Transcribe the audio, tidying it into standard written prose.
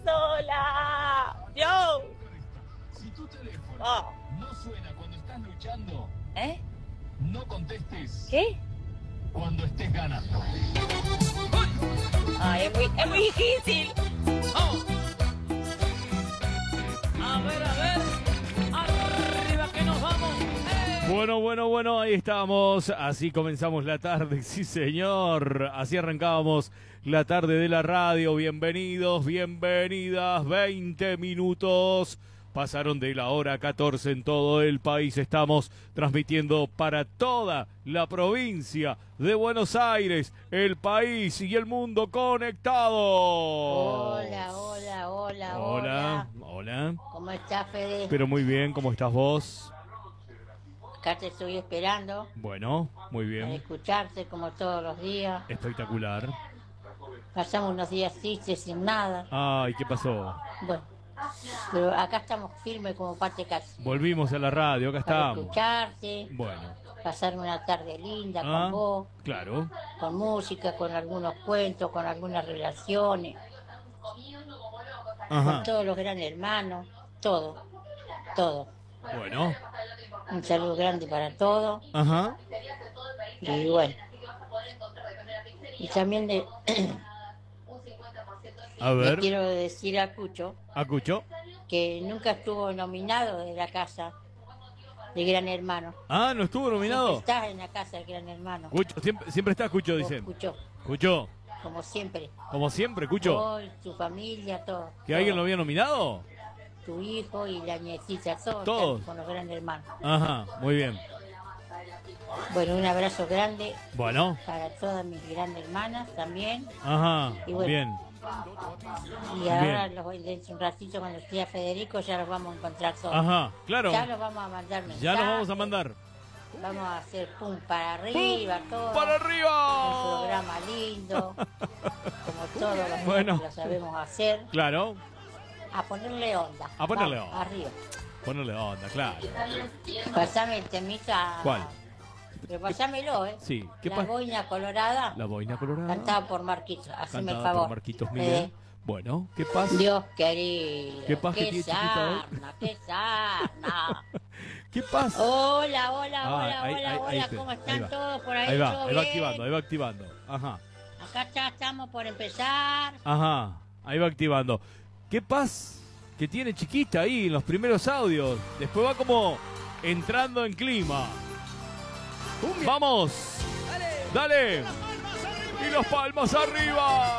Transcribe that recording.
sola. Yo. Si tu teléfono Oh. no suena cuando estás luchando, ¿Eh? no contestes ¿Qué? cuando estés ganando. Ay, es muy difícil. ¡Vamos! A ver, arriba que nos vamos. Bueno, ahí estamos, así comenzamos la tarde, sí señor, así arrancábamos la tarde de la radio, bienvenidos, bienvenidas, 20 minutos, pasaron de la hora 14 en todo el país, estamos transmitiendo para toda la provincia de Buenos Aires, el país y el mundo conectados. Hola. Hola. ¿Cómo estás, Fede? Pero muy bien, ¿cómo estás vos? Acá te estoy esperando Bueno, muy para bien. escucharte como todos los días. Espectacular. Pasamos unos días tristes sin nada. Ay, ¿qué pasó? Bueno, pero acá estamos firmes como parte casa. Volvimos a la radio, acá Para estamos. escucharte, Bueno, pasarme una tarde linda ah, con vos, claro. con música, con algunos cuentos, con algunas relaciones, con Ajá. todos los grandes hermanos, todo. Bueno, Un saludo grande para todos. ajá. Y bueno, y también A le ver, quiero decir a Cucho ¿escuchó? que nunca estuvo nominado de la casa de Gran Hermano. Ah, ¿no estuvo nominado? Siempre estás en la casa del Gran Hermano. Cucho, siempre está Cucho, Vos, dicen. Cucho, Cucho, como siempre. como siempre, Cucho. Vos, tu familia, todo. ¿Que alguien lo había nominado? Tu hijo y la nietita, todos. Todos. Están con los Gran Hermanos. Ajá, muy bien. Bueno, un abrazo grande Bueno, para todas mis grandes hermanas también. ajá, Y bueno, bien. Y ahora dentro de un ratito cuando esté a Federico ya los vamos a encontrar todos. Ajá, claro. Ya los vamos a mandar mensajes. Ya nos vamos a mandar. Vamos a hacer pum para arriba, todo. ¡Para Un arriba! programa lindo, como todos los Bueno. que lo sabemos hacer. Claro, A ponerle onda. A ponerle Vamos, onda. Arriba. ponerle onda, claro. Pasame el temita. ¿Cuál? Pero pasámelo, ¿eh? Sí, ¿qué La pasa? boina colorada, La boina colorada. cantada por Marquitos. Haceme el Cantada favor. por Marquitos Miguel. Bueno, ¿qué pasa? Dios querido. ¿Qué pasa que tiene chiquita hoy? Qué sarna. ¿Qué pasa? Hola, ahí está, ¿cómo ahí están va. todos por ahí? Ahí va, ¿Todo ahí va bien? activando, ahí va activando. Ajá, Acá ya estamos por empezar. ajá, ahí va activando. ¿Qué pasa? Que tiene chiquita ahí en los primeros audios. Después va como entrando en clima. ¡Vamos! ¡Dale! ¡Y las palmas arriba!